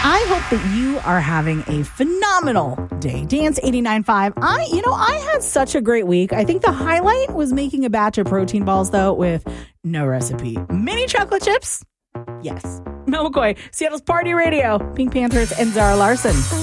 I hope that you are having a phenomenal day. Dance 89.5. I had such a great week. I think the highlight was making a batch of protein balls, though, with no recipe. Mini chocolate chips? Yes. Mel McCoy, Seattle's Party Radio, Pink Panthers, and Zara Larson.